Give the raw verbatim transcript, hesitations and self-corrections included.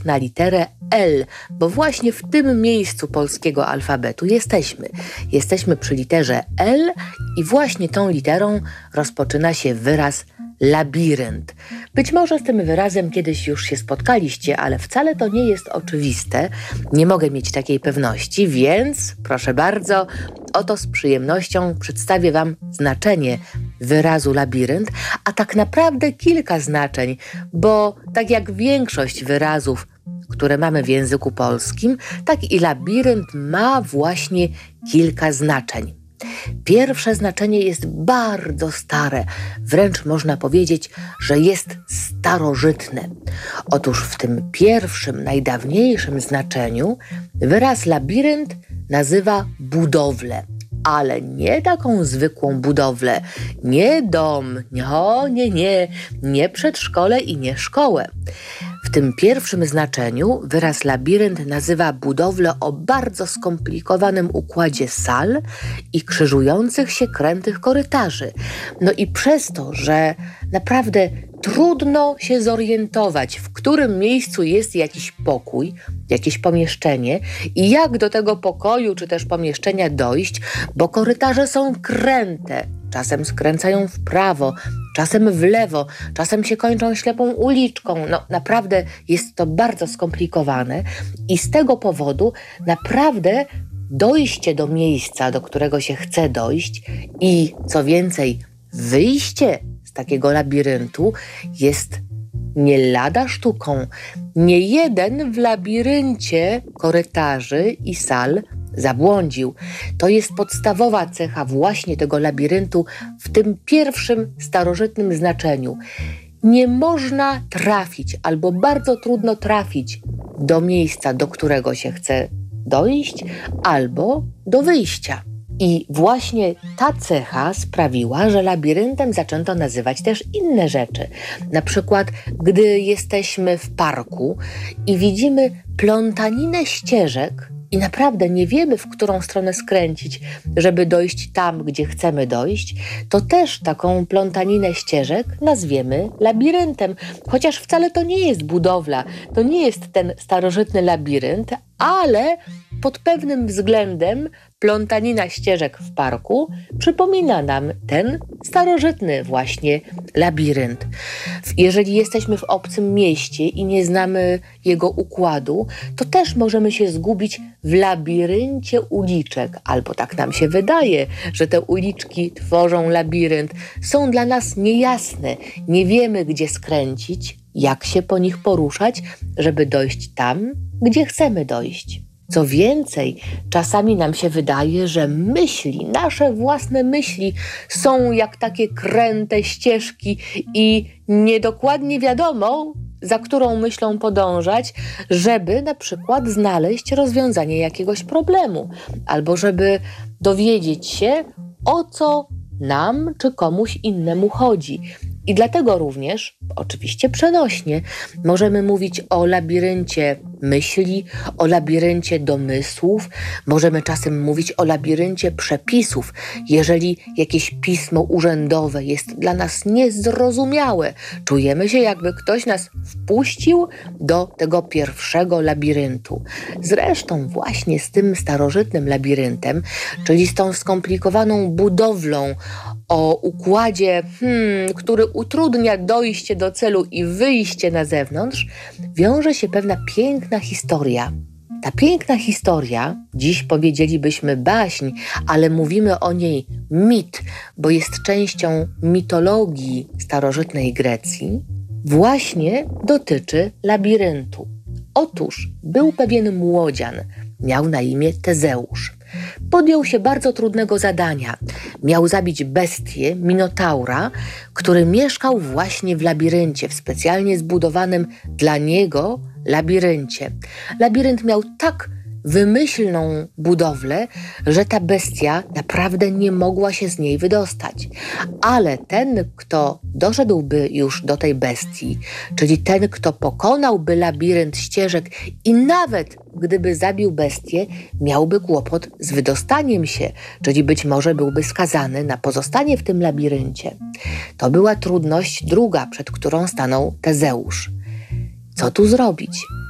znów na literę L, bo właśnie w tym miejscu polskiego alfabetu jesteśmy. Jesteśmy przy literze L i właśnie tą literą rozpoczyna się wyraz labirynt. Być może z tym wyrazem kiedyś już się spotkaliście, ale wcale to nie jest oczywiste. Nie mogę mieć takiej pewności, więc proszę bardzo, oto z przyjemnością przedstawię Wam znaczenie wyrazu labirynt, a tak naprawdę kilka znaczeń, bo tak jak większość wyrazów, które mamy w języku polskim, tak i labirynt ma właśnie kilka znaczeń. Pierwsze znaczenie jest bardzo stare, wręcz można powiedzieć, że jest starożytne. Otóż w tym pierwszym, najdawniejszym znaczeniu wyraz labirynt nazywa budowlę, ale nie taką zwykłą budowlę, nie dom, no, nie, nie, nie przedszkole i nie szkołę. W tym pierwszym znaczeniu wyraz labirynt nazywa budowlę o bardzo skomplikowanym układzie sal i krzyżujących się krętych korytarzy. No i przez to, że naprawdę trudno się zorientować, w którym miejscu jest jakiś pokój, jakieś pomieszczenie i jak do tego pokoju czy też pomieszczenia dojść, bo korytarze są kręte. Czasem skręcają w prawo, czasem w lewo, czasem się kończą ślepą uliczką. No naprawdę jest to bardzo skomplikowane i z tego powodu naprawdę dojście do miejsca, do którego się chce dojść i co więcej, wyjście z takiego labiryntu jest nie lada sztuką. Nie jeden w labiryncie korytarzy i sal zabłądził. To jest podstawowa cecha właśnie tego labiryntu w tym pierwszym starożytnym znaczeniu. Nie można trafić albo bardzo trudno trafić do miejsca, do którego się chce dojść, albo do wyjścia. I właśnie ta cecha sprawiła, że labiryntem zaczęto nazywać też inne rzeczy. Na przykład, gdy jesteśmy w parku i widzimy plątaninę ścieżek i naprawdę nie wiemy, w którą stronę skręcić, żeby dojść tam, gdzie chcemy dojść, to też taką plątaninę ścieżek nazwiemy labiryntem. Chociaż wcale to nie jest budowla, to nie jest ten starożytny labirynt, ale pod pewnym względem plątanina ścieżek w parku przypomina nam ten starożytny właśnie labirynt. Jeżeli jesteśmy w obcym mieście i nie znamy jego układu, to też możemy się zgubić w labiryncie uliczek, albo tak nam się wydaje, że te uliczki tworzą labirynt. Są dla nas niejasne, nie wiemy, gdzie skręcić, jak się po nich poruszać, żeby dojść tam, gdzie chcemy dojść. Co więcej, czasami nam się wydaje, że myśli, nasze własne myśli są jak takie kręte ścieżki i niedokładnie wiadomo, za którą myślą podążać, żeby na przykład znaleźć rozwiązanie jakiegoś problemu, albo żeby dowiedzieć się, o co nam czy komuś innemu chodzi. I dlatego również, oczywiście przenośnie, możemy mówić o labiryncie myśli, o labiryncie domysłów, możemy czasem mówić o labiryncie przepisów. Jeżeli jakieś pismo urzędowe jest dla nas niezrozumiałe, czujemy się, jakby ktoś nas wpuścił do tego pierwszego labiryntu. Zresztą właśnie z tym starożytnym labiryntem, czyli z tą skomplikowaną budowlą o układzie, hmm, który utrudnia dojście do celu i wyjście na zewnątrz, wiąże się pewna piękna historia. Ta piękna historia, dziś powiedzielibyśmy baśń, ale mówimy o niej mit, bo jest częścią mitologii starożytnej Grecji, właśnie dotyczy labiryntu. Otóż był pewien młodzian, miał na imię Tezeusz. Podjął się bardzo trudnego zadania. Miał zabić bestię, Minotaura, który mieszkał właśnie w labiryncie, w specjalnie zbudowanym dla niego labiryncie. Labirynt miał tak wymyślną budowlę, że ta bestia naprawdę nie mogła się z niej wydostać. Ale ten, kto doszedłby już do tej bestii, czyli ten, kto pokonałby labirynt ścieżek i nawet gdyby zabił bestię, miałby kłopot z wydostaniem się, czyli być może byłby skazany na pozostanie w tym labiryncie. To była trudność druga, przed którą stanął Tezeusz. Co tu zrobić?